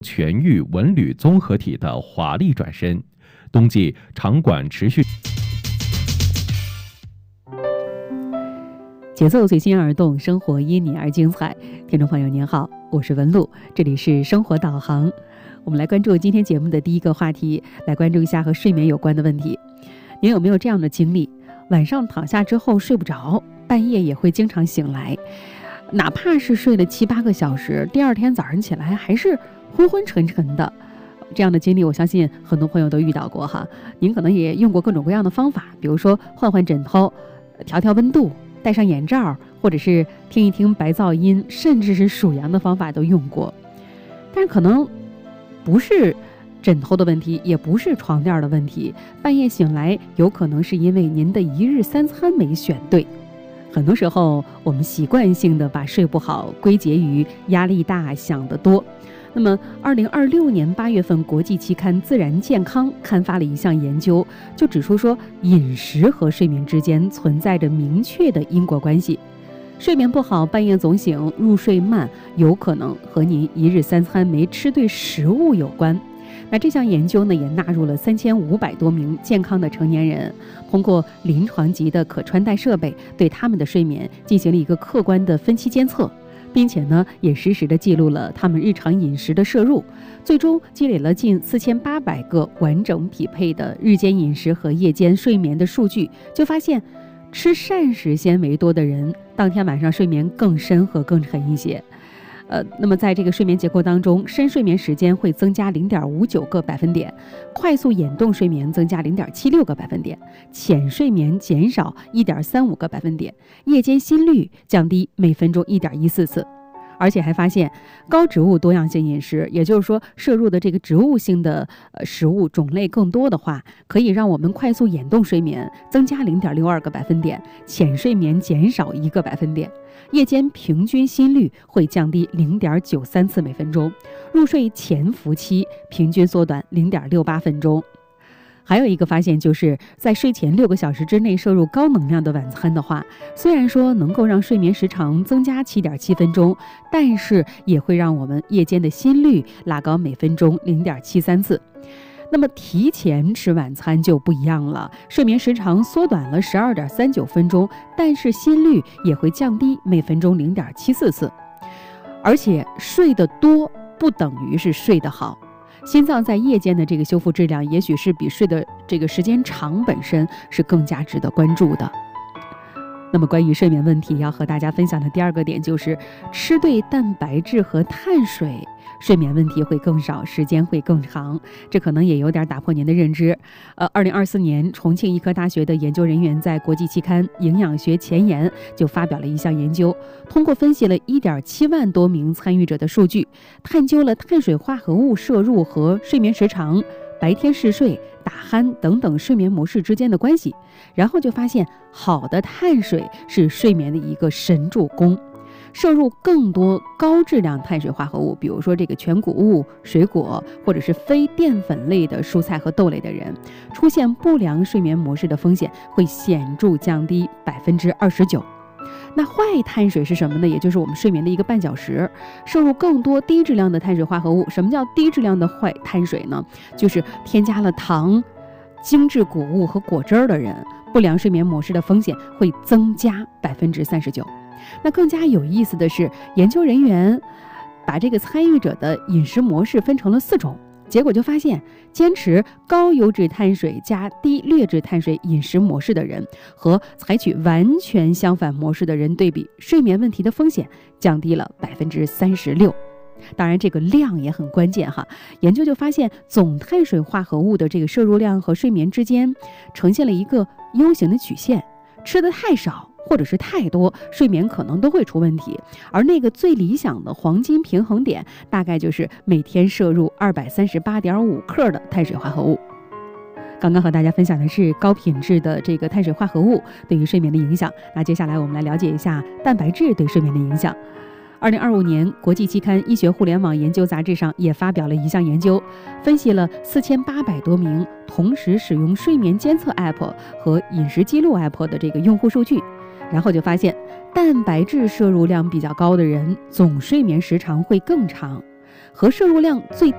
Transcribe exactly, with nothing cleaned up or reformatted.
全域文旅综合体的华丽转身。冬季场馆持续。 节奏随心而动，生活因你而精彩。听众朋友您好，我是文露，这里是生活导航。我们来关注今天节目的第一个话题，来关注一下和睡眠有关的问题。您有没有这样的经历？晚上躺下之后睡不着，半夜也会经常醒来，哪怕是睡了七八个小时，第二天早上起来还是昏昏沉沉的。这样的经历我相信很多朋友都遇到过哈。您可能也用过各种各样的方法，比如说换换枕头，调调温度，戴上眼罩，或者是听一听白噪音，甚至是数羊的方法都用过。但是可能不是枕头的问题，也不是床垫的问题，半夜醒来有可能是因为您的一日三餐没选对。很多时候我们习惯性的把睡不好归结于压力大，想得多。那么二零二六年八月份，国际期刊《自然健康》刊发了一项研究，就指出说饮食和睡眠之间存在着明确的因果关系。睡眠不好，半夜总醒，入睡慢，有可能和您一日三餐没吃对食物有关。那这项研究呢，也纳入了三千五百多名健康的成年人，通过临床级的可穿戴设备，对他们的睡眠进行了一个客观的分期监测，并且呢，也实时的记录了他们日常饮食的摄入，最终积累了近四千八百个完整匹配的日间饮食和夜间睡眠的数据，就发现吃膳食纤维多的人，当天晚上睡眠更深和更沉一些。呃，那么在这个睡眠结构当中，深睡眠时间会增加零点五九个百分点，快速眼动睡眠增加零点七六个百分点，浅睡眠减少一点三五个百分点，夜间心率降低每分钟一点一四次。而且还发现高植物多样性饮食，也就是说摄入的这个植物性的呃食物种类更多的话，可以让我们快速眼动睡眠增加零点六二个百分点，浅睡眠减少一个百分点，夜间平均心率会降低零点九三次每分钟，入睡潜伏期平均缩短零点六八分钟。还有一个发现，就是在睡前六个小时之内摄入高能量的晚餐的话，虽然说能够让睡眠时长增加七点七分钟，但是也会让我们夜间的心率拉高每分钟零点七三次。那么提前吃晚餐就不一样了，睡眠时长缩短了十二点三九分钟，但是心率也会降低每分钟零点七四次。而且睡得多不等于是睡得好。心脏在夜间的这个修复质量，也许是比睡的这个时间长本身是更加值得关注的。那么关于睡眠问题要和大家分享的第二个点，就是吃对蛋白质和碳水，睡眠问题会更少，时间会更长。这可能也有点打破您的认知。呃，二零二四年，重庆医科大学的研究人员在国际期刊《营养学前沿》就发表了一项研究，通过分析了一点七万多名参与者的数据，探究了碳水化合物摄入和睡眠时长、白天嗜睡、打鼾等等睡眠模式之间的关系，然后就发现好的碳水是睡眠的一个神助攻。摄入更多高质量碳水化合物，比如说这个全谷物、水果或者是非淀粉类的蔬菜和豆类的人，出现不良睡眠模式的风险会显著降低百分之二十九。那坏碳水是什么呢？也就是我们睡眠的一个绊脚石，摄入更多低质量的碳水化合物。什么叫低质量的坏碳水呢？就是添加了糖、精致谷物和果汁的人，不良睡眠模式的风险会增加百分之三十九。那更加有意思的是，研究人员把这个参与者的饮食模式分成了四种，结果就发现，坚持高优质碳水加低劣质碳水饮食模式的人和采取完全相反模式的人对比，睡眠问题的风险降低了百分之三十六。当然这个量也很关键哈，研究就发现总碳水化合物的这个摄入量和睡眠之间呈现了一个 U 型的曲线，吃得太少或者是太多，睡眠可能都会出问题。而那个最理想的黄金平衡点，大概就是每天摄入二百三十八点五克的碳水化合物。刚刚和大家分享的是高品质的这个碳水化合物对于睡眠的影响，那接下来我们来了解一下蛋白质对睡眠的影响。二零二五年，国际期刊《医学互联网研究》杂志上也发表了一项研究，分析了四千八百多名同时使用睡眠监测 App 和饮食记录 App 的这个用户数据，然后就发现，蛋白质摄入量比较高的人，总睡眠时长会更长，和摄入量最